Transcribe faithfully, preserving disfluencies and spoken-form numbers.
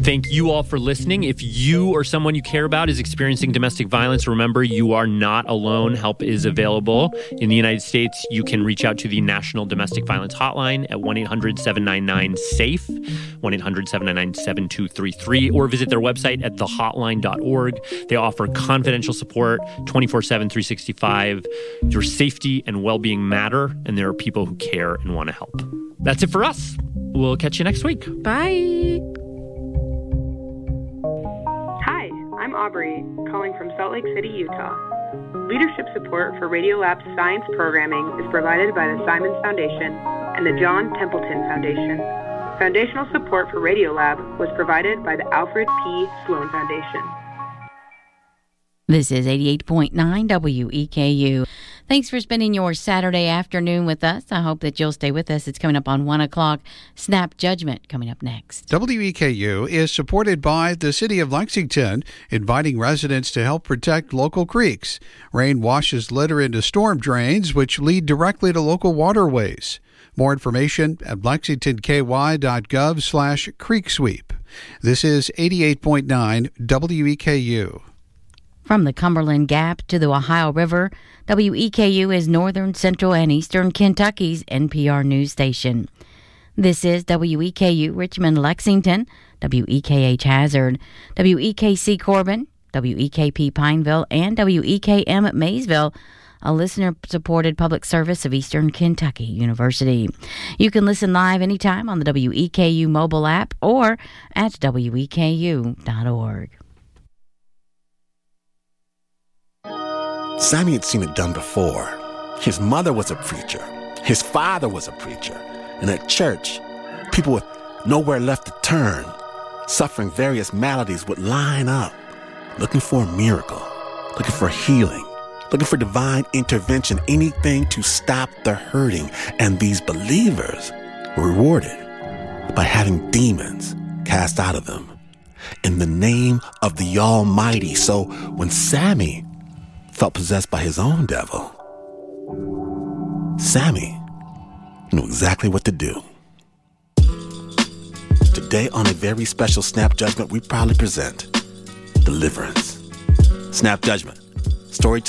Thank you all for listening. If you or someone you care about is experiencing domestic violence, remember you are not alone. Help is available. In the United States, you can reach out to the National Domestic Violence Hotline at one eight hundred seven nine nine SAFE, one eight hundred seven nine nine seven two three three, or visit their website at the hotline dot org. They offer confidential support twenty-four seven, three sixty-five. Your safety and well-being matter, and there are people who care and want to help. That's it for us. We'll catch you next week. Bye. Hi, I'm Aubrey, calling from Salt Lake City, Utah. Leadership support for Radiolab's science programming is provided by the Simons Foundation and the John Templeton Foundation. Foundational support for Radiolab was provided by the Alfred P. Sloan Foundation. This is eighty-eight point nine W E K U. Thanks for spending your Saturday afternoon with us. I hope that you'll stay with us. It's coming up on one o'clock. Snap Judgment coming up next. W E K U is supported by the City of Lexington, inviting residents to help protect local creeks. Rain washes litter into storm drains, which lead directly to local waterways. More information at lexingtonky.gov slash creek sweep. This is eighty-eight point nine W E K U. From the Cumberland Gap to the Ohio River, W E K U is northern, central, and eastern Kentucky's N P R news station. This is W E K U Richmond, Lexington, W E K H Hazard, W E K C Corbin, W E K P Pineville, and W E K M Maysville, a listener-supported public service of Eastern Kentucky University. You can listen live anytime on the W E K U mobile app or at W E K U dot org. Sammy had seen it done before. His mother was a preacher. His father was a preacher. And at church, people with nowhere left to turn, suffering various maladies, would line up, looking for a miracle, looking for healing, looking for divine intervention, anything to stop the hurting. And these believers were rewarded by having demons cast out of them in the name of the Almighty. So when Sammy felt possessed by his own devil, Sammy knew exactly what to do. Today, on a very special Snap Judgment, we proudly present Deliverance. Snap Judgment. Story